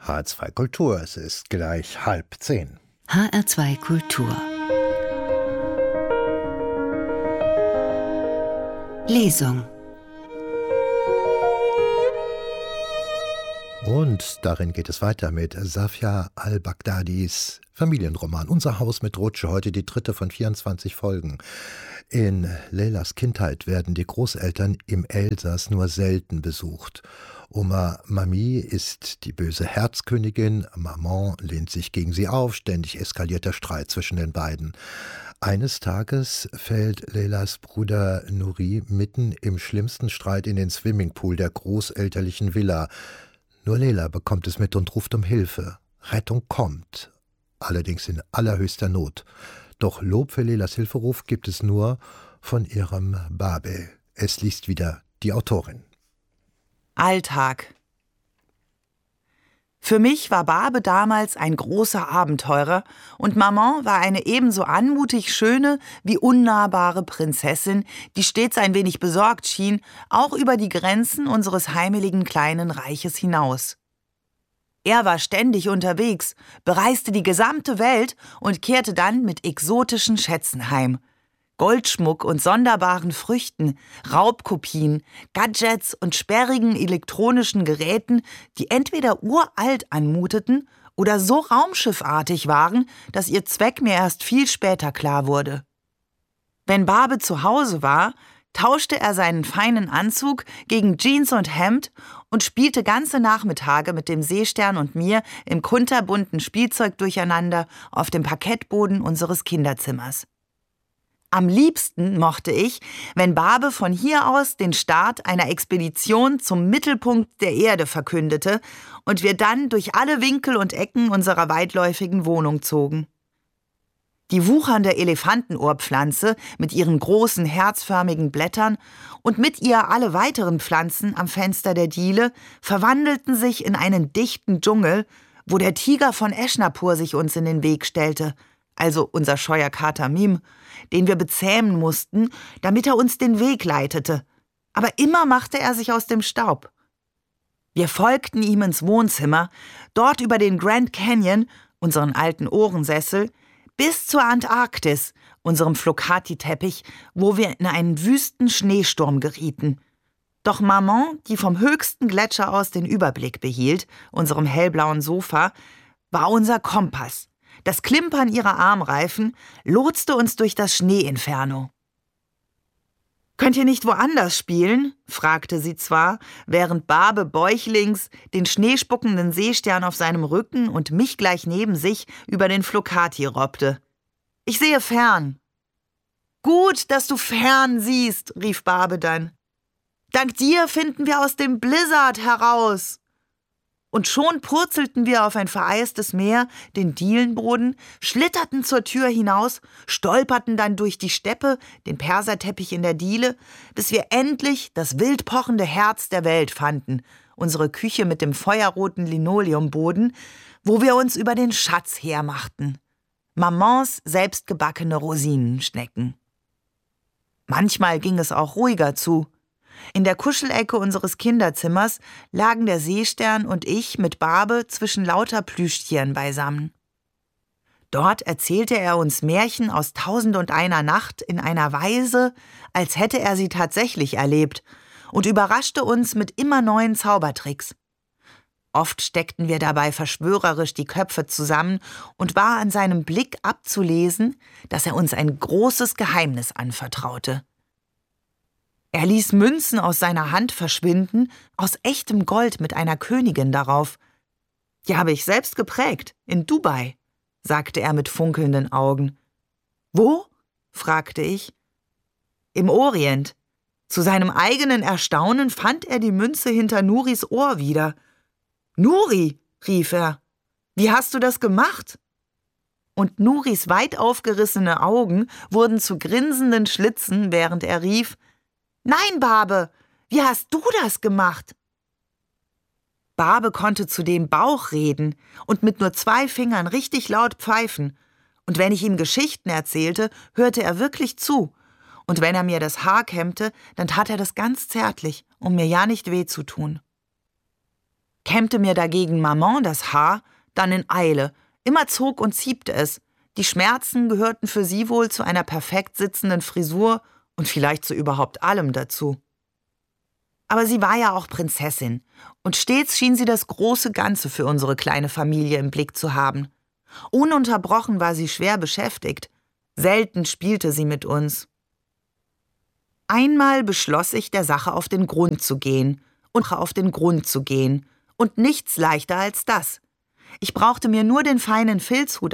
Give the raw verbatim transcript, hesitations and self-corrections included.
H R zwei Kultur, es ist gleich halb zehn. H R zwei Kultur. Lesung. Und darin geht es weiter mit Safia al-Baghdadis Familienroman Unser Haus mit Rutsche, heute die dritte von vierundzwanzig Folgen. In Leylas Kindheit werden die Großeltern im Elsass nur selten besucht. Oma Mami ist die böse Herzkönigin, Maman lehnt sich gegen sie auf, ständig eskaliert der Streit zwischen den beiden. Eines Tages fällt Leylas Bruder Nuri mitten im schlimmsten Streit in den Swimmingpool der großelterlichen Villa. Nur Leyla bekommt es mit und ruft um Hilfe. Rettung kommt, allerdings in allerhöchster Not. Doch Lob für Leylas Hilferuf gibt es nur von ihrem Babe. Es liest wieder die Autorin. Alltag. Für mich war Babe damals ein großer Abenteurer und Maman war eine ebenso anmutig schöne wie unnahbare Prinzessin, die stets ein wenig besorgt schien, auch über die Grenzen unseres heimeligen kleinen Reiches hinaus. Er war ständig unterwegs, bereiste die gesamte Welt und kehrte dann mit exotischen Schätzen heim. Goldschmuck und sonderbaren Früchten, Raubkopien, Gadgets und sperrigen elektronischen Geräten, die entweder uralt anmuteten oder so raumschiffartig waren, dass ihr Zweck mir erst viel später klar wurde. Wenn Babe zu Hause war, tauschte er seinen feinen Anzug gegen Jeans und Hemd und spielte ganze Nachmittage mit dem Seestern und mir im kunterbunten Spielzeug durcheinander auf dem Parkettboden unseres Kinderzimmers. Am liebsten mochte ich, wenn Babe von hier aus den Start einer Expedition zum Mittelpunkt der Erde verkündete und wir dann durch alle Winkel und Ecken unserer weitläufigen Wohnung zogen. Die wuchernde Elefantenohrpflanze mit ihren großen herzförmigen Blättern und mit ihr alle weiteren Pflanzen am Fenster der Diele verwandelten sich in einen dichten Dschungel, wo der Tiger von Eschnapur sich uns in den Weg stellte, also unser scheuer Kater Mim, den wir bezähmen mussten, damit er uns den Weg leitete. Aber immer machte er sich aus dem Staub. Wir folgten ihm ins Wohnzimmer, dort über den Grand Canyon, unseren alten Ohrensessel, bis zur Antarktis, unserem Flocati-Teppich, wo wir in einen wüsten Schneesturm gerieten. Doch Maman, die vom höchsten Gletscher aus den Überblick behielt, unserem hellblauen Sofa, war unser Kompass. Das Klimpern ihrer Armreifen lotste uns durch das Schneeinferno. »Könnt ihr nicht woanders spielen?« fragte sie zwar, während Babe bäuchlings den schneespuckenden Seestern auf seinem Rücken und mich gleich neben sich über den Flocati robbte. »Ich sehe fern.« »Gut, dass du fern siehst«, rief Babe dann. »Dank dir finden wir aus dem Blizzard heraus.« Und schon purzelten wir auf ein vereistes Meer, den Dielenboden, schlitterten zur Tür hinaus, stolperten dann durch die Steppe, den Perserteppich in der Diele, bis wir endlich das wild pochende Herz der Welt fanden, unsere Küche mit dem feuerroten Linoleumboden, wo wir uns über den Schatz hermachten. Mamans selbstgebackene Rosinenschnecken. Manchmal ging es auch ruhiger zu. In der Kuschelecke unseres Kinderzimmers lagen der Seestern und ich mit Babe zwischen lauter Plüschtieren beisammen. Dort erzählte er uns Märchen aus Tausend und einer Nacht in einer Weise, als hätte er sie tatsächlich erlebt, und überraschte uns mit immer neuen Zaubertricks. Oft steckten wir dabei verschwörerisch die Köpfe zusammen und war an seinem Blick abzulesen, dass er uns ein großes Geheimnis anvertraute. Er ließ Münzen aus seiner Hand verschwinden, aus echtem Gold mit einer Königin darauf. »Die habe ich selbst geprägt, in Dubai«, sagte er mit funkelnden Augen. »Wo?« fragte ich. »Im Orient.« Zu seinem eigenen Erstaunen fand er die Münze hinter Nuris Ohr wieder. »Nuri«, rief er, »wie hast du das gemacht?« Und Nuris weit aufgerissene Augen wurden zu grinsenden Schlitzen, während er rief, »Nein, Babe, wie hast du das gemacht?« Babe konnte zudem Bauch reden und mit nur zwei Fingern richtig laut pfeifen. Und wenn ich ihm Geschichten erzählte, hörte er wirklich zu. Und wenn er mir das Haar kämmte, dann tat er das ganz zärtlich, um mir ja nicht weh zu tun. kämmte mir dagegen Maman das Haar, dann in Eile. Immer zog und ziebte es. Die Schmerzen gehörten für sie wohl zu einer perfekt sitzenden Frisur und vielleicht zu überhaupt allem dazu. Aber sie war ja auch Prinzessin und stets schien sie das große Ganze für unsere kleine Familie im Blick zu haben. Ununterbrochen war sie schwer beschäftigt. Selten spielte sie mit uns. Einmal beschloss ich, der Sache auf den Grund zu gehen und auf den Grund zu gehen und nichts leichter als das. Ich brauchte mir nur den feinen Filzhut